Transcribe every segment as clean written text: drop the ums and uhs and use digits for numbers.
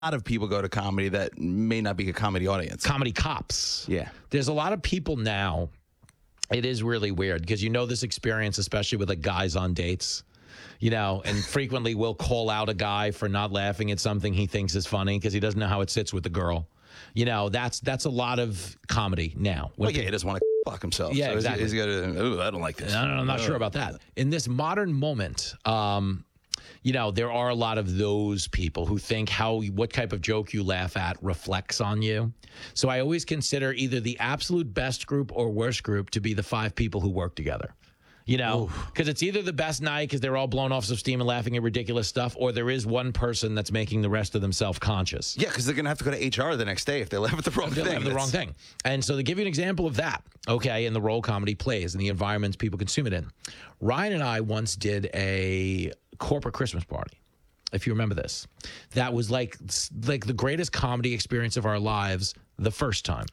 lot of people go to comedy that may not be a comedy audience. Comedy cops. Yeah. There's a lot of people now. It is really weird because this experience, especially with like guys on dates, and frequently will call out a guy for not laughing at something he thinks is funny because he doesn't know how it sits with the girl. That's a lot of comedy now. Well, he doesn't want to fuck himself. Yeah, so exactly. He's got to, I don't like this. I'm not sure about that. In this modern moment, there are a lot of those people who think what type of joke you laugh at reflects on you. So I always consider either the absolute best group or worst group to be the 5 people who work together. Because it's either the best night because they're all blown off some steam and laughing at ridiculous stuff, or there is one person that's making the rest of them self-conscious. Yeah, because they're going to have to go to HR the next day if they laugh at the wrong thing. And so to give you an example of that, in the role comedy plays and the environments people consume it in, Ryan and I once did a corporate Christmas party. If you remember this, that was like the greatest comedy experience of our lives the first time.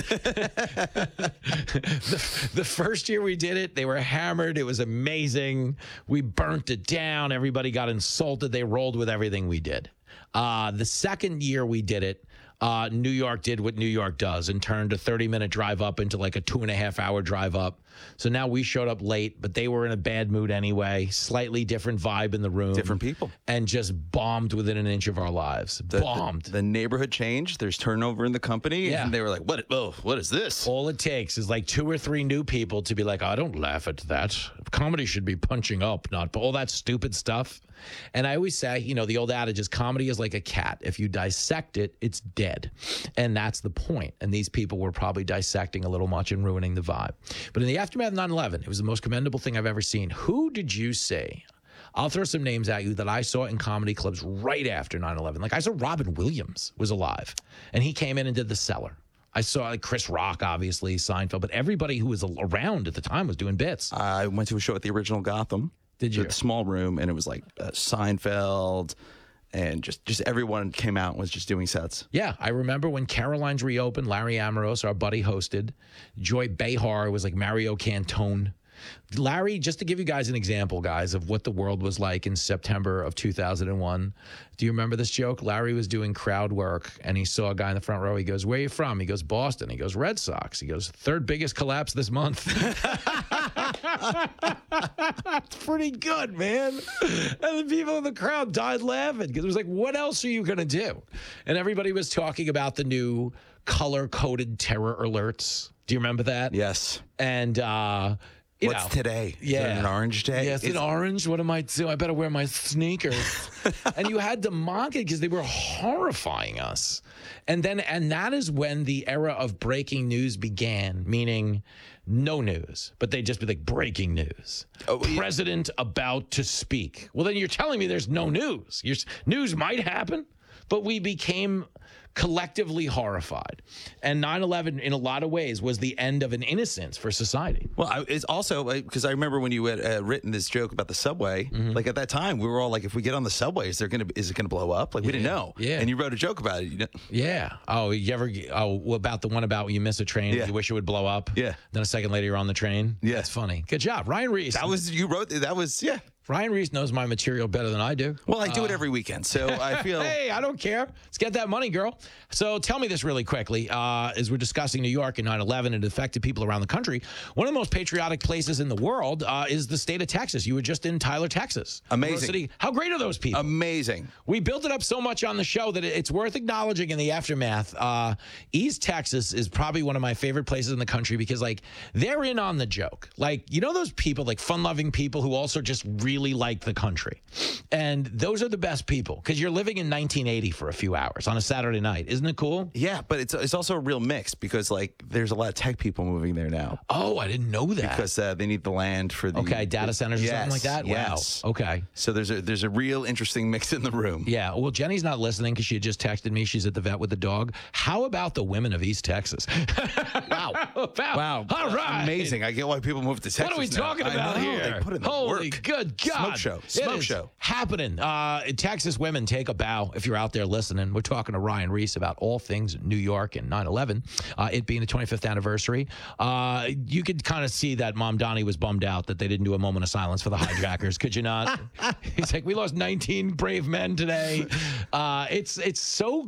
the first year we did it, they were hammered. It was amazing. We burnt it down. Everybody got insulted. They rolled with everything we did. The second year we did it, New York did what New York does and turned a 30-minute drive up into like a 2.5-hour drive up. So now we showed up late, but they were in a bad mood anyway. Slightly different vibe in the room. Different people. And just bombed within an inch of our lives. Bombed. The neighborhood changed. There's turnover in the company. Yeah. And they were like, what is this? All it takes is like 2 or 3 new people to be like, I don't laugh at that. Comedy should be punching up, not all that stupid stuff. And I always say, the old adage is comedy is like a cat. If you dissect it, it's dead. And that's the point. And these people were probably dissecting a little much and ruining the vibe. But in the aftermath of 9/11, it was the most commendable thing I've ever seen. Who did you say? I'll throw some names at you that I saw in comedy clubs right after 9/11. Like I saw Robin Williams was alive, and he came in and did The Cellar. I saw Chris Rock, obviously, Seinfeld, but everybody who was around at the time was doing bits. I went to a show at the original Gotham. Did you? The small room, and it was like Seinfeld, and just everyone came out and was just doing sets. Yeah, I remember when Caroline's reopened, Larry Amorose, our buddy, hosted. Joy Behar was like Mario Cantone. Larry, just to give you guys an example, guys, of what the world was like in September of 2001. Do you remember this joke? Larry was doing crowd work, and he saw a guy in the front row. He goes, where are you from? He goes, Boston. He goes, Red Sox. He goes, 3rd biggest collapse this month. It's pretty good, man. And the people in the crowd died laughing because it was like, what else are you going to do? And everybody was talking about the new color-coded terror alerts. Do you remember that? Yes. And, what's today? Yeah. Is it an orange day? Yeah, it's an orange. What am I doing? I better wear my sneakers. And you had to mock it because they were horrifying us. And that is when the era of breaking news began, meaning no news, but they'd just be like breaking news. President about to speak. Well, then you're telling me there's no news. News might happen, but we became collectively horrified. And 9/11, in a lot of ways, was the end of an innocence for society. Well, it's also because I remember when you had written this joke about the subway. Mm-hmm. Like at that time, we were all like, if we get on the subway, is it gonna blow up? Like we didn't know. Yeah. And you wrote a joke about it. Yeah. Oh, about the one about when you miss a train, Yeah. you wish it would blow up. Yeah. Then a second later, you're on the train. Yeah. That's funny. Good job, Ryan Reese. Yeah. Ryan Reese knows my material better than I do. Well, I do it every weekend, so I feel. Hey, I don't care. Let's get that money, girl. So tell me this really quickly. As we're discussing New York and 9/11, it affected people around the country. One of the most patriotic places in the world is the state of Texas. You were just in Tyler, Texas. Amazing. City. How great are those people? Amazing. We built it up so much on the show that it's worth acknowledging in the aftermath. East Texas is probably one of my favorite places in the country because, like, they're in on the joke. Like, you know those people, like fun-loving people who also just really like the country. And those are the best people because you're living in 1980 for a few hours on a Saturday night. Isn't it cool? Yeah, but it's also a real mix because, like, there's a lot of tech people moving there now. Oh, I didn't know that. Because they need the land for the data centers or something like that. Yes. Wow. Okay. So there's a real interesting mix in the room. Yeah. Well, Jenny's not listening because she had just texted me. She's at the vet with the dog. How about the women of East Texas? Wow. Wow. All right. Amazing. I get why people move to Texas. What are we talking about here? They put in the Holy work. good God. Smoke show. Happening. Texas women, take a bow if you're out there listening. We're talking to Ryan Reese. Maurice about all things New York and 9/11. It being the 25th anniversary, you could kind of see that Mom Donnie was bummed out that they didn't do a moment of silence for the hijackers. Could you not? He's like, we lost 19 brave men today. It's so